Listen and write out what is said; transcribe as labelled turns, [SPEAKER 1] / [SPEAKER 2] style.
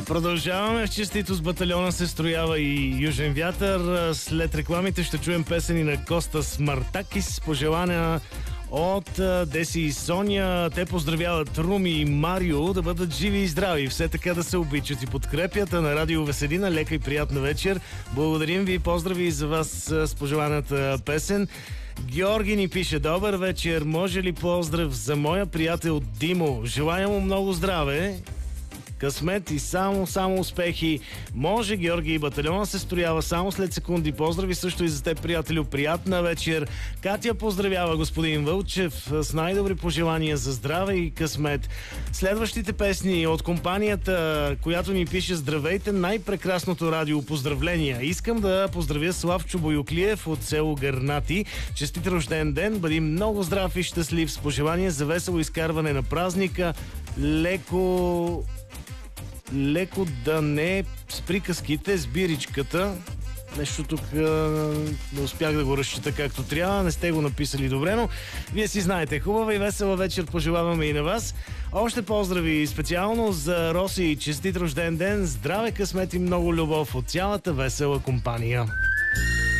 [SPEAKER 1] Продължаваме в честито с батальона се строява и Южен вятър. След рекламите ще чуем песени на Костас Мартакис. Пожелания от Деси и Соня. Те поздравяват Руми и Марио да бъдат живи и здрави. Все така да се обичат и подкрепят. На Радио Веселина лека и приятна вечер. Благодарим ви. Поздрави и за вас с пожеланата песен. Георги ни пише: добър вечер, може ли поздрав за моя приятел Димо? Желая му много здраве, късмет и само успехи. Може, Георги, и батальона се строява само след секунди. Поздрави също и за теб, приятелю. Приятна вечер. Катя поздравява господин Вълчев с най-добри пожелания за здраве и късмет. Следващите песни от компанията, която ни пише: здравейте, най-прекрасното радио. Поздравления. Искам да поздравя Славчо Бойоклиев от село Гърнати. Честит рожден ден. Бъди много здрав и щастлив. С пожелание за весело изкарване на празника. Леко да не с приказките, с биричката. Нещо тук не успях да го разчита както трябва. Не сте го написали добре, но вие си знаете. Хубава и весела вечер пожелаваме и на вас. Още поздрави специално за Роси. Честит рожден ден, здраве, късмет и много любов от цялата весела компания.